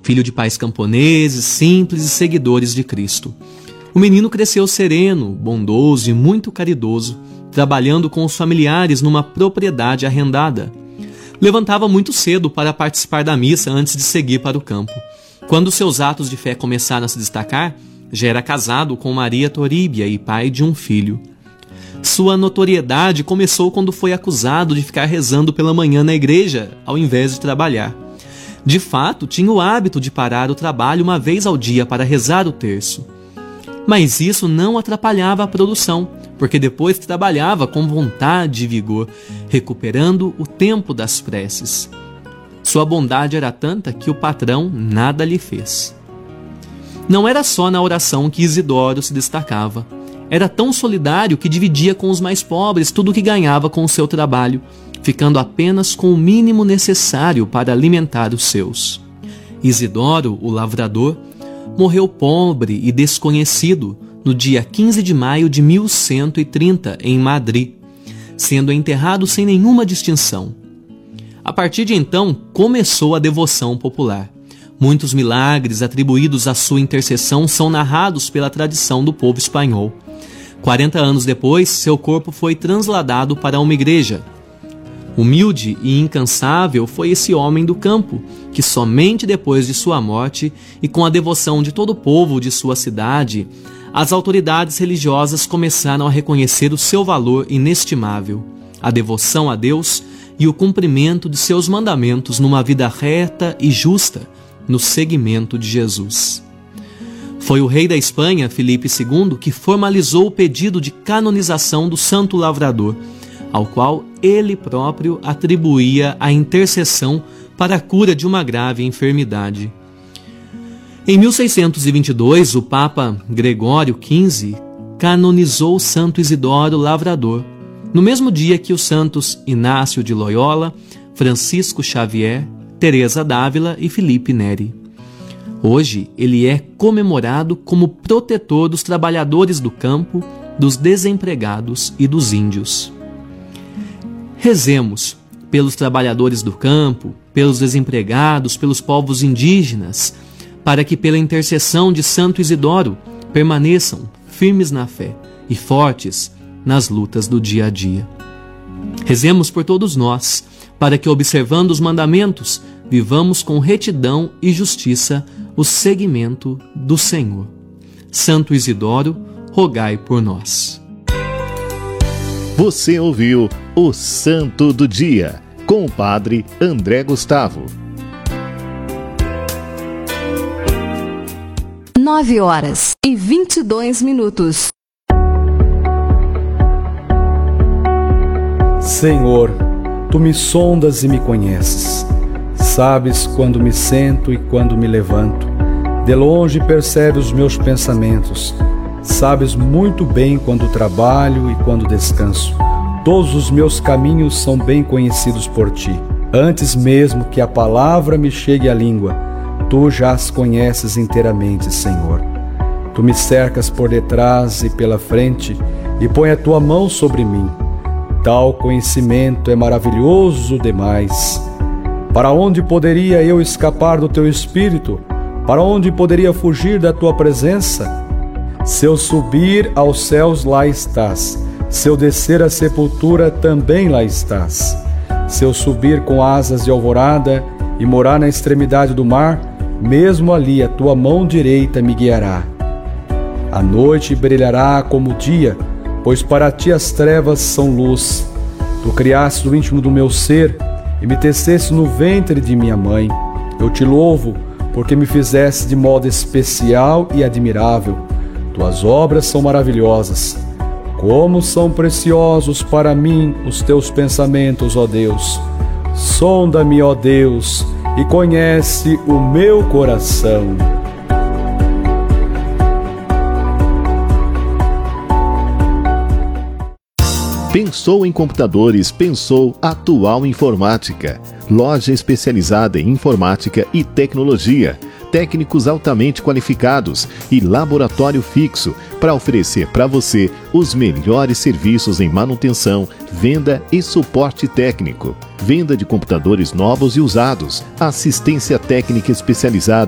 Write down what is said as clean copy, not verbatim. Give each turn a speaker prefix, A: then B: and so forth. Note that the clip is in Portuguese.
A: filho de pais camponeses, simples e seguidores de Cristo. O menino cresceu sereno, bondoso e muito caridoso, trabalhando com os familiares numa propriedade arrendada. Levantava muito cedo para participar da missa antes de seguir para o campo. Quando seus atos de fé começaram a se destacar, já era casado com Maria Toríbia e pai de um filho. Sua notoriedade começou quando foi acusado de ficar rezando pela manhã na igreja, ao invés de trabalhar. De fato, tinha o hábito de parar o trabalho uma vez ao dia para rezar o terço. Mas isso não atrapalhava a produção, porque depois trabalhava com vontade e vigor, recuperando o tempo das preces. Sua bondade era tanta que o patrão nada lhe fez. Não era só na oração que Isidoro se destacava. Era tão solidário que dividia com os mais pobres tudo o que ganhava com o seu trabalho, ficando apenas com o mínimo necessário para alimentar os seus. Isidoro, o lavrador, morreu pobre e desconhecido no dia 15 de maio de 1130, em Madrid, sendo enterrado sem nenhuma distinção. A partir de então, começou a devoção popular. Muitos milagres atribuídos à sua intercessão são narrados pela tradição do povo espanhol. 40 anos depois, seu corpo foi trasladado para uma igreja. Humilde e incansável foi esse homem do campo, que somente depois de sua morte e com a devoção de todo o povo de sua cidade, as autoridades religiosas começaram a reconhecer o seu valor inestimável, a devoção a Deus e o cumprimento de seus mandamentos numa vida reta e justa, no seguimento de Jesus. Foi o rei da Espanha, Filipe II, que formalizou o pedido de canonização do Santo Lavrador, ao qual ele próprio atribuía a intercessão para a cura de uma grave enfermidade. Em 1622, o Papa Gregório XV canonizou Santo Isidoro Lavrador, no mesmo dia que os santos Inácio de Loyola, Francisco Xavier, Teresa d'Ávila e Filipe Neri. Hoje, ele é comemorado como protetor dos trabalhadores do campo, dos desempregados e dos índios. Rezemos pelos trabalhadores do campo, pelos desempregados, pelos povos indígenas, para que, pela intercessão de Santo Isidoro, permaneçam firmes na fé e fortes nas lutas do dia a dia. Rezemos por todos nós, para que, observando os mandamentos, vivamos com retidão e justiça o seguimento do Senhor. Santo Isidoro, rogai por nós.
B: Você ouviu o Santo do Dia, com o Padre André Gustavo.
C: 9h22.
D: Senhor, Tu me sondas e me conheces. Sabes quando me sento e quando me levanto. De longe percebes os meus pensamentos. Sabes muito bem quando trabalho e quando descanso. Todos os meus caminhos são bem conhecidos por Ti. Antes mesmo que a palavra me chegue à língua, Tu já as conheces inteiramente, Senhor. Tu me cercas por detrás e pela frente e põe a Tua mão sobre mim. Tal conhecimento é maravilhoso demais. Para onde poderia eu escapar do Teu Espírito? Para onde poderia fugir da Tua presença? Se eu subir aos céus, lá estás. Se eu descer à sepultura, também lá estás. Se eu subir com asas de alvorada e morar na extremidade do mar, mesmo ali a Tua mão direita me guiará. A noite brilhará como o dia, pois para Ti as trevas são luz. Tu criaste o íntimo do meu ser e me teceste no ventre de minha mãe. Eu Te louvo, porque me fizeste de modo especial e admirável. Tuas obras são maravilhosas. Como são preciosos para mim os Teus pensamentos, ó Deus. Sonda-me, ó Deus, e conhece o meu coração.
B: Pensou em computadores, pensou Atual Informática. Loja especializada em informática e tecnologia. Técnicos altamente qualificados e laboratório fixo para oferecer para você os melhores serviços em manutenção, venda e suporte técnico. Venda de computadores novos e usados. Assistência técnica especializada